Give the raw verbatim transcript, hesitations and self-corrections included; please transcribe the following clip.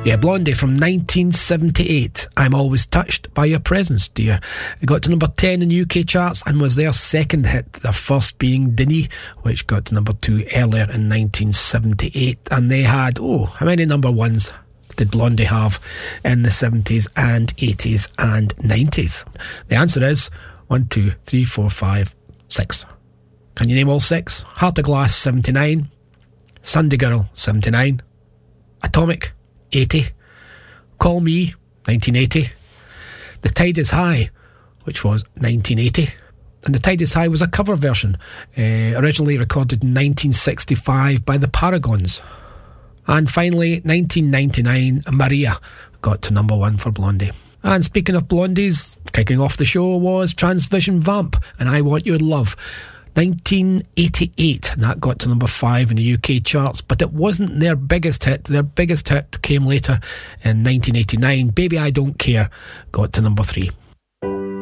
Yeah, Blondie from nineteen seventy-eight. I'm Always Touched by Your Presence, Dear. It got to number ten in U K charts and was their second hit, their first being Denis, which got to number two earlier in nineteen seventy-eight. And they had, oh, how many number ones did Blondie have in the seventies and eighties and nineties? The answer is one, two, three, four, five, six. Can you name all six? Heart of Glass, seventy-nine. Sunday Girl, seventy-nine. Atomic, eighty. Call Me, nineteen eighty. The Tide Is High, which was nineteen eighty. And The Tide Is High was a cover version, uh, originally recorded in nineteen sixty-five by the Paragons. And finally, nineteen ninety-nine, Maria got to number one for Blondie. And speaking of blondies, kicking off the show was Transvision Vamp and I Want Your Love. nineteen eighty-eight, and that got to number five in the U K charts, but it wasn't their biggest hit. Their biggest hit came later in nineteen eighty-nine. Baby I Don't Care got to number three.